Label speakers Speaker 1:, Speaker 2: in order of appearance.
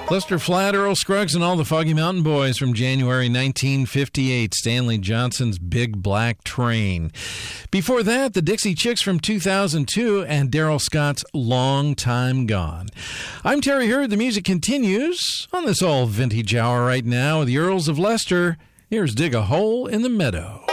Speaker 1: Lester Flatt, Earl Scruggs, and all the Foggy Mountain Boys from January 1958, Stanley Johnson's Big Black Train. Before that, the Dixie Chicks from 2002 and Daryl Scott's Long Time Gone. I'm Terry Hurd. The music continues on this all vintage hour right now with the Earls of Leicester. Here's Dig a Hole in the Meadow.